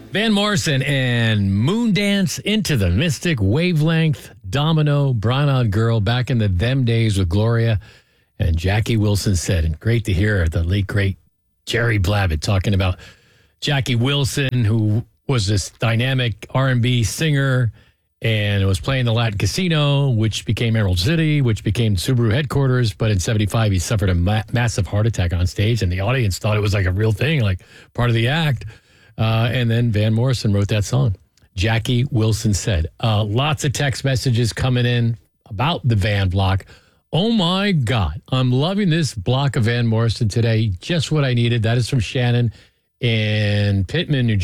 Van Morrison and Moondance Into the Mystic, Wavelength, Domino, Brown Eyed Girl, back in the them days with Gloria and Jackie Wilson said. And great to hear the late, great Jerry Blavat talking about Jackie Wilson, who was this dynamic R&B singer and was playing the Latin Casino, which became Emerald City, which became Subaru headquarters. But in 75, he suffered a massive heart attack on stage, and the audience thought it was like a real thing, like part of the act. And then Van Morrison wrote that song. Jackie Wilson said. Lots of text messages coming in about the Van block. Oh, my God. I'm loving this block of Van Morrison today. Just what I needed. That is from Shannon in Pittman, New Jersey.